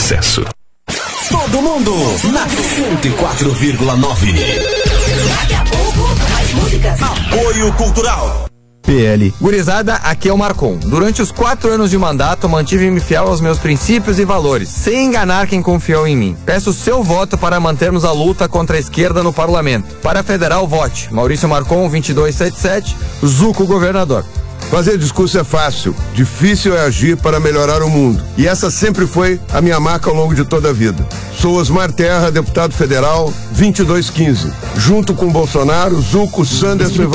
sucesso. Todo mundo na 104,9. Daqui a pouco, mais músicas. Apoio Cultural. PL. Gurizada, aqui é o Marcon. Durante os 4 anos de mandato, mantive-me fiel aos meus princípios e valores, sem enganar quem confiou em mim. Peço seu voto para mantermos a luta contra a esquerda no parlamento. Para federal, vote Maurício Marcon, 2277, Zuco governador. Fazer discurso é fácil, difícil é agir para melhorar o mundo. E essa sempre foi a minha marca ao longo de toda a vida. Sou Osmar Terra, deputado federal, 2215. Junto com Bolsonaro, Zuco, Sanderson e